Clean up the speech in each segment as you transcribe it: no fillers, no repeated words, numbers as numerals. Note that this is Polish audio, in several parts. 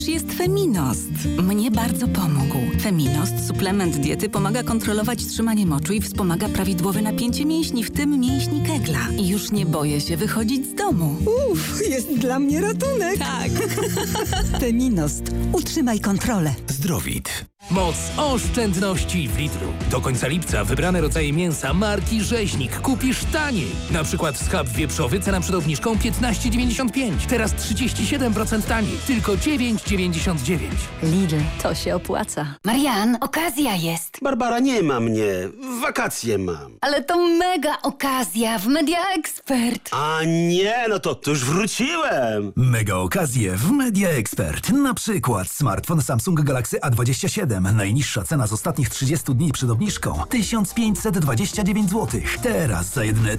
Jest Feminost. Mnie bardzo pomógł. Feminost, suplement diety, pomaga kontrolować trzymanie moczu i wspomaga prawidłowe napięcie mięśni, w tym mięśni Kegla. I już nie boję się wychodzić z domu. Jest dla mnie ratunek. Tak. Feminost. Utrzymaj kontrolę. Zdrowit. Moc oszczędności w Lidlu. Do końca lipca wybrane rodzaje mięsa marki Rzeźnik kupisz taniej. Na przykład schab wieprzowy, cena przed obniżką 15,95. Teraz 37% taniej. Tylko 9,99. Lidl, to się opłaca. Marian, okazja jest. Barbara, nie ma mnie. Wakacje mam. Ale to mega okazja w Media Expert. A nie, no to już wróciłem. Mega okazje w Media Expert. Na przykład smartfon Samsung Galaxy A27. Najniższa cena z ostatnich 30 dni przed obniżką 1529 zł. Teraz za jedyne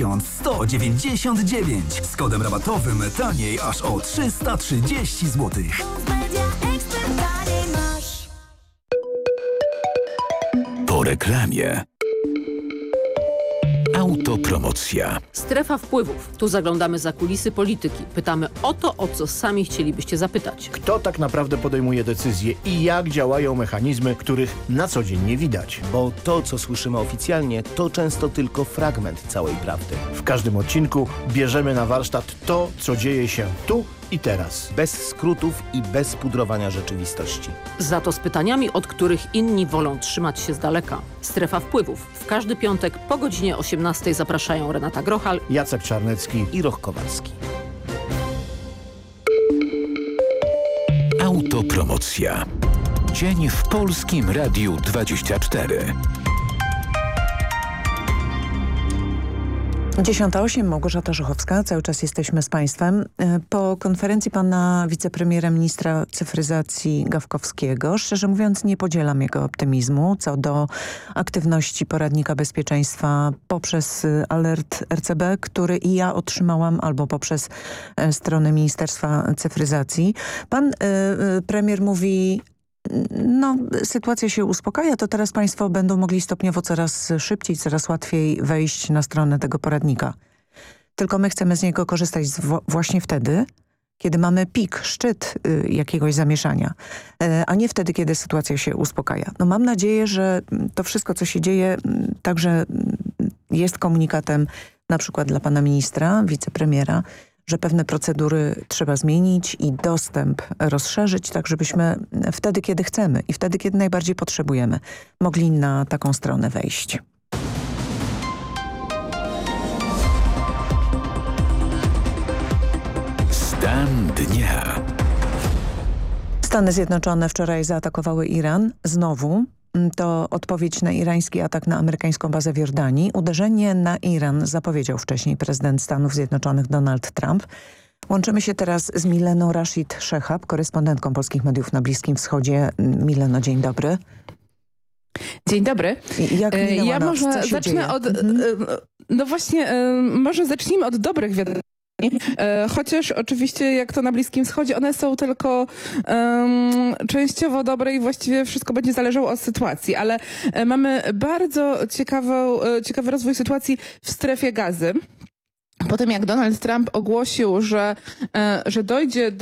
1199. Z kodem rabatowym taniej aż o 330 zł. Po reklamie. Autopromocja. Strefa wpływów. Tu zaglądamy za kulisy polityki. Pytamy o to, o co sami chcielibyście zapytać. Kto tak naprawdę podejmuje decyzje i jak działają mechanizmy, których na co dzień nie widać? Bo to, co słyszymy oficjalnie, to często tylko fragment całej prawdy. W każdym odcinku bierzemy na warsztat to, co dzieje się tu i teraz. Bez skrótów i bez pudrowania rzeczywistości. Za to z pytaniami, od których inni wolą trzymać się z daleka. Strefa wpływów. W każdy piątek po godzinie 18 zapraszają Renata Grochal, Jacek Czarnecki i Roch Kowalski. Autopromocja. Dzień w Polskim Radiu 24. 10:08, Małgorzata Żuchowska. Cały czas jesteśmy z Państwem. Po konferencji pana wicepremiera ministra cyfryzacji Gawkowskiego, szczerze mówiąc, nie podzielam jego optymizmu co do aktywności poradnika bezpieczeństwa poprzez alert RCB, który i ja otrzymałam, albo poprzez stronę Ministerstwa Cyfryzacji. Pan premier mówi: no, sytuacja się uspokaja, to teraz Państwo będą mogli stopniowo coraz szybciej, coraz łatwiej wejść na stronę tego poradnika. Tylko my chcemy z niego korzystać właśnie wtedy, kiedy mamy pik, szczyt jakiegoś zamieszania, a nie wtedy, kiedy sytuacja się uspokaja. No, mam nadzieję, że to wszystko, co się dzieje, także jest komunikatem na przykład dla pana ministra, wicepremiera, że pewne procedury trzeba zmienić i dostęp rozszerzyć, tak żebyśmy wtedy, kiedy chcemy i wtedy, kiedy najbardziej potrzebujemy, mogli na taką stronę wejść. Stan dnia. Stany Zjednoczone wczoraj zaatakowały Iran znowu. To odpowiedź na irański atak na amerykańską bazę w Jordanii. Uderzenie na Iran zapowiedział wcześniej prezydent Stanów Zjednoczonych Donald Trump. Łączymy się teraz z Mileną Rashid Szechab, korespondentką polskich mediów na Bliskim Wschodzie. Mileno, dzień dobry. Dzień dobry. Jak ja noc? może zacznę od... No właśnie, może zacznijmy od dobrych wiadomości. Chociaż oczywiście, jak to na Bliskim Wschodzie, one są tylko częściowo dobre i właściwie wszystko będzie zależało od sytuacji, ale mamy bardzo ciekawy rozwój sytuacji w strefie Gazy. Po tym, jak Donald Trump ogłosił, że dojdzie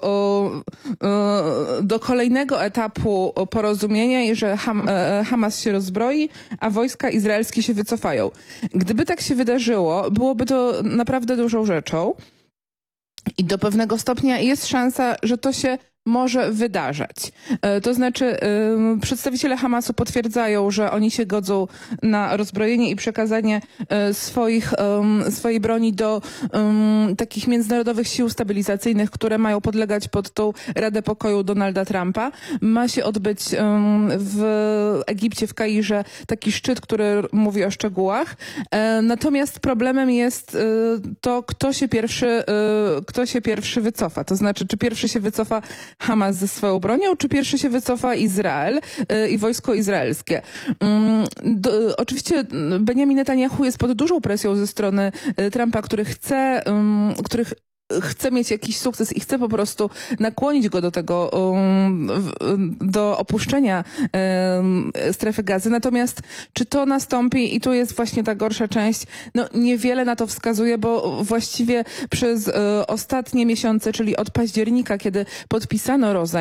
do kolejnego etapu porozumienia i że Hamas się rozbroi, a wojska izraelskie się wycofają. Gdyby tak się wydarzyło, byłoby to naprawdę dużą rzeczą i do pewnego stopnia jest szansa, że to się może wydarzać. To znaczy przedstawiciele Hamasu potwierdzają, że oni się godzą na rozbrojenie i przekazanie swojej broni do takich międzynarodowych sił stabilizacyjnych, które mają podlegać pod tą Radę Pokoju Donalda Trumpa. Ma się odbyć w Egipcie, w Kairze, taki szczyt, który mówi o szczegółach. Natomiast problemem jest to, kto się pierwszy wycofa. To znaczy, czy pierwszy się wycofa Hamas ze swoją bronią, czy pierwszy się wycofa Izrael i wojsko izraelskie. Oczywiście Benjamin Netanyahu jest pod dużą presją ze strony Trumpa, który chce mieć jakiś sukces i chce po prostu nakłonić go do tego, do opuszczenia strefy Gazy. Natomiast czy to nastąpi, i tu jest właśnie ta gorsza część, no niewiele na to wskazuje, bo właściwie przez ostatnie miesiące, czyli od października, kiedy podpisano rozejm,